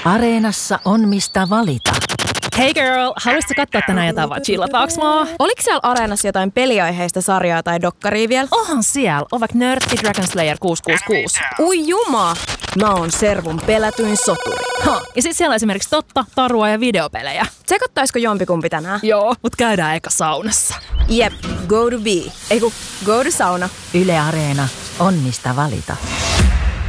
Areenassa on mistä valita. Hey girl, haluaisitko katsoa tänään jotain vaan chillataaks maa? Oliko siellä Areenassa jotain peliaiheista sarjaa tai dokkaria vielä? Onhan siellä, on vaikka Nörtti Dragon Slayer 666. Ui juma! Mä oon Servun pelätyin soturi. Ja sit siellä on esimerkiksi totta, tarua ja videopelejä. Tsekottaisiko jompikumpi tänään? Joo, mut käydään eka saunassa. Jep, go to be. Go to sauna. Yle Areena on mistä valita.